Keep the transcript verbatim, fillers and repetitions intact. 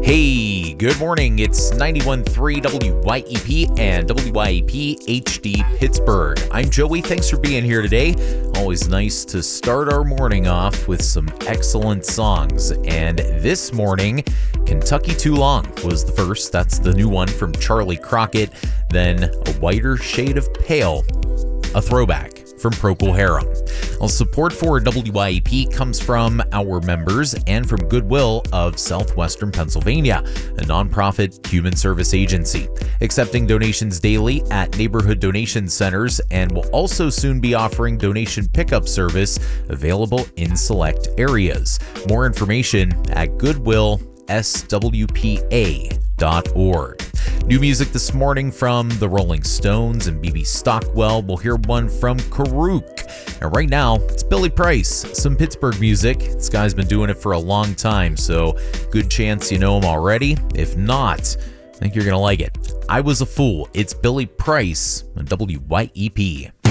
Hey, good morning. It's ninety-one point three W Y E P and W Y E P H D Pittsburgh. I'm Joey. Thanks for being here today. Always nice to start our morning off with some excellent songs. And this morning, Kentucky Too Long was the first. That's the new one from Charlie Crockett. Then A Whiter Shade of Pale, a throwback from Procol Harum. Well, support for W Y E P comes from our members and from Goodwill of Southwestern Pennsylvania, a nonprofit human service agency, accepting donations daily at neighborhood donation centers, and will also soon be offering donation pickup service available in select areas. More information at goodwill s w p a dot org. New music this morning from the Rolling Stones and B B Stockwell. We'll hear one from Karuk. And right now, it's Billy Price, some Pittsburgh music. This guy's been doing it for a long time, so good chance you know him already. If not, I think you're going to like it. I Was a Fool. It's Billy Price on W Y E P.